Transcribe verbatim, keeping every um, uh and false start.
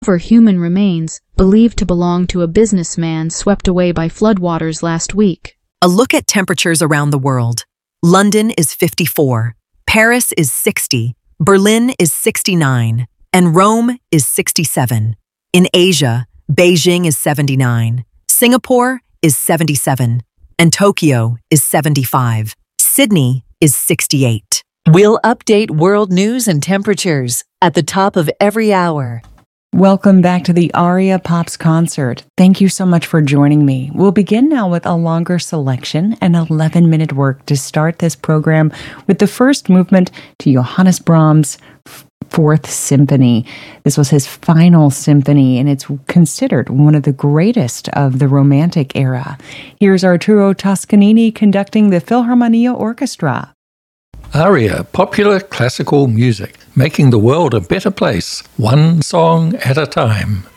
For human remains, believed to belong to a businessman swept away by floodwaters last week. A look at temperatures around the world. London is fifty-four, Paris is sixty, Berlin is sixty-nine, and Rome is sixty-seven. In Asia, Beijing is seventy-nine, Singapore is seventy-seven, and Tokyo is seventy-five. Sydney is sixty-eight. We'll update world news and temperatures at the top of every hour. Welcome back to the Aria Pops concert. Thank you so much for joining me. We'll begin now with a longer selection, an eleven-minute work to start this program with the first movement to Johannes Brahms' Fourth Symphony. This was his final symphony, and it's considered one of the greatest of the Romantic era. Here's Arturo Toscanini conducting the Philharmonia Orchestra. Aria, popular classical music, making the world a better place, one song at a time.